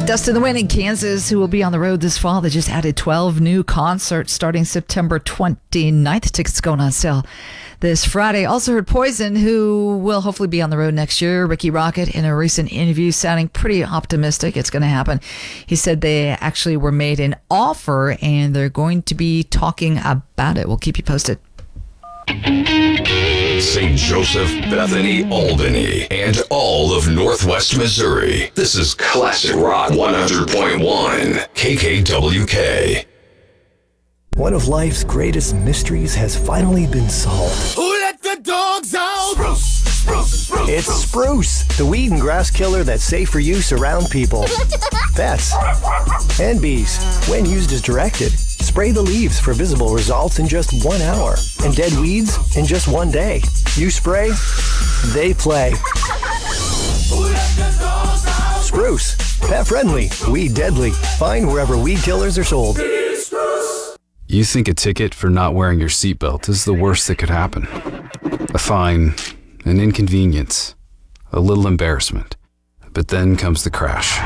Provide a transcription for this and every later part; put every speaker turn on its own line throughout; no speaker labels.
Dust in the Wind in Kansas, who will be on the road this fall. They just added 12 new concerts starting September 29th. Tickets going on sale this Friday. Also heard Poison, who will hopefully be on the road next year. Ricky Rocket, in a recent interview, sounding pretty optimistic it's going to happen. He said they actually were made an offer and they're going to be talking about it. We'll keep you posted.
St. Joseph, Bethany, Albany, and all of Northwest Missouri. This is Classic Rock 100.1 KKWK.
One of life's greatest mysteries has finally been solved.
Who let the dogs out? Spruce.
It's Spruce, the weed and grass killer that's safe for use around people, pets, and bees. When used as directed, spray the leaves for visible results in just 1 hour, and dead weeds in just 1 day. You spray, they play. Spruce, pet friendly, weed deadly. Find wherever weed killers are sold.
You think a ticket for not wearing your seatbelt is the worst that could happen. A fine, an inconvenience, a little embarrassment. But then comes the crash.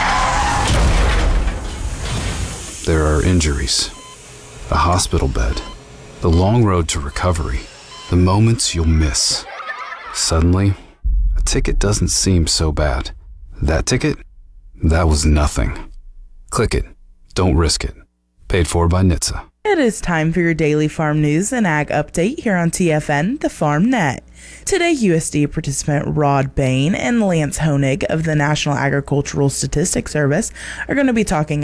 There are injuries, a hospital bed, the long road to recovery, the moments you'll miss. Suddenly, a ticket doesn't seem so bad. That ticket? That was nothing. Click it. Don't risk it. Paid for by NHTSA.
It is time for your daily farm news and ag update here on TFN, the Farm Net. Today, USDA participant Rod Bain and Lance Honig of the National Agricultural Statistics Service are going to be talking